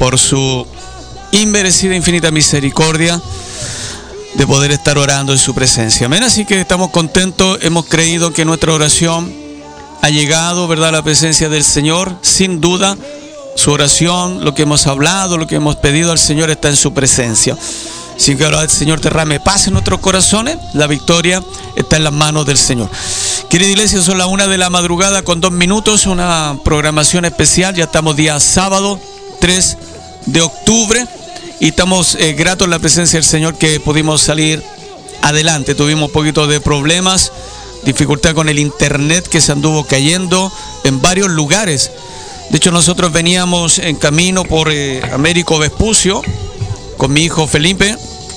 por su inmerecida infinita misericordia de poder estar orando en su presencia. Amén. Así que estamos contentos, hemos creído que nuestra oración ha llegado, ¿verdad?, a la presencia del Señor. Sin duda, su oración, lo que hemos hablado, lo que hemos pedido al Señor está en su presencia. Así que ahora el Señor derrame paz en nuestros corazones. La victoria está en las manos del Señor. Querida iglesia, son las 1 de la madrugada con 2 minutos, una programación especial. Ya estamos día sábado 3 de octubre y estamos gratos en la presencia del Señor que pudimos salir adelante. Tuvimos un poquito de problemas, dificultad con el internet que se anduvo cayendo en varios lugares. De hecho, nosotros veníamos en camino por Américo Vespucio con mi hijo Felipe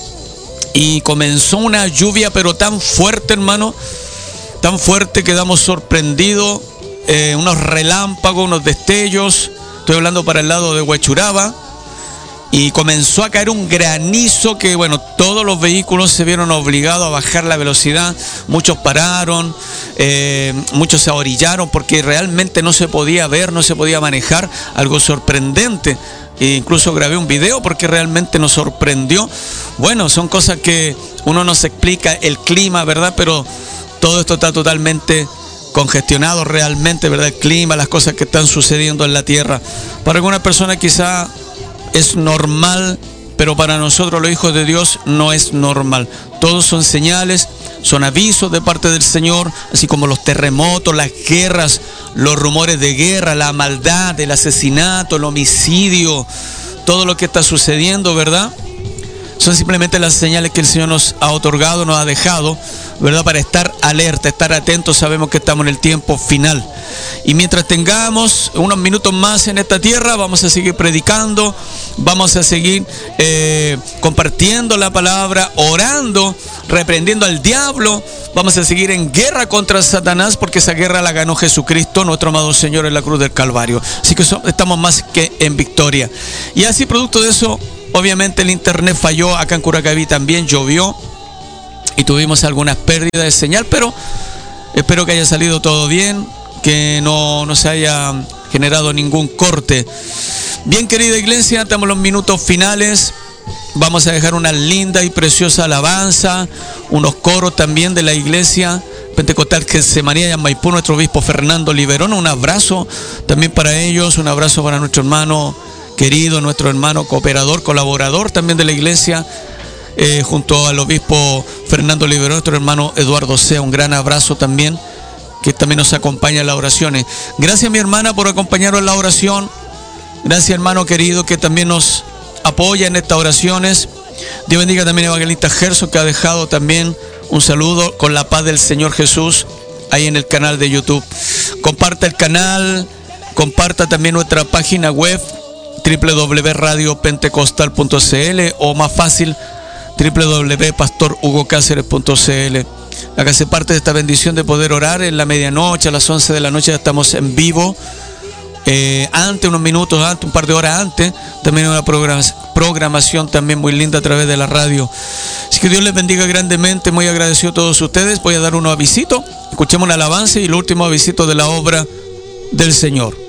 y comenzó una lluvia pero tan fuerte, hermano, tan fuerte, quedamos sorprendidos, unos relámpagos, unos destellos. Estoy hablando para el lado de Huechuraba. Y comenzó a caer un granizo que, bueno, todos los vehículos se vieron obligados a bajar la velocidad. Muchos pararon, muchos se orillaron porque realmente no se podía ver, no se podía manejar. Algo sorprendente. E incluso grabé un video porque realmente nos sorprendió. Bueno, son cosas que uno no se explica, el clima, ¿verdad? Pero todo esto está totalmente congestionado realmente, ¿verdad? El clima, las cosas que están sucediendo en la tierra. Para algunas personas quizá es normal, pero para nosotros los hijos de Dios no es normal. Todos son señales, son avisos de parte del Señor, así como los terremotos, las guerras, los rumores de guerra, la maldad, el asesinato, el homicidio, todo lo que está sucediendo, ¿verdad? Son simplemente las señales que el Señor nos ha otorgado, nos ha dejado, ¿verdad? Para estar alerta, estar atentos. Sabemos que estamos en el tiempo final. Y mientras tengamos unos minutos más en esta tierra, vamos a seguir predicando, vamos a seguir compartiendo la palabra, orando, reprendiendo al diablo. Vamos a seguir en guerra contra Satanás, porque esa guerra la ganó Jesucristo, nuestro amado Señor, en la cruz del Calvario. Así que estamos más que en victoria. Y así, producto de eso, obviamente el internet falló. Acá en Curacaví también llovió y tuvimos algunas pérdidas de señal, pero espero que haya salido todo bien, que no se haya generado ningún corte. Bien, querida iglesia, estamos en los minutos finales. Vamos a dejar una linda y preciosa alabanza, unos coros también de la iglesia Pentecostal Getsemaní en Maipú, nuestro obispo Fernando Liberón. Un abrazo también para ellos, un abrazo para nuestro hermano querido, nuestro hermano cooperador, colaborador también de la iglesia, junto al obispo Fernando Liberón, nuestro hermano Eduardo Sea. Un gran abrazo también, que también nos acompaña en las oraciones. Gracias, mi hermana, por acompañarnos en la oración. Gracias, hermano querido, que también nos apoya en estas oraciones. Dios bendiga también a Evangelista Gerson, que ha dejado también un saludo con la paz del Señor Jesús ahí en el canal de YouTube. Comparta el canal, comparta también nuestra página web www.radiopentecostal.cl, o más fácil, www.pastorhugocaceres.cl. Acá se parte de esta bendición de poder orar en la medianoche, a las 11 de la noche ya estamos en vivo. Antes, unos minutos antes, un par de horas antes, también una programación también muy linda a través de la radio. Así que Dios les bendiga grandemente, muy agradecido a todos ustedes. Voy a dar unos avisitos, escuchemos un alabanza y el último avisito de la obra del Señor.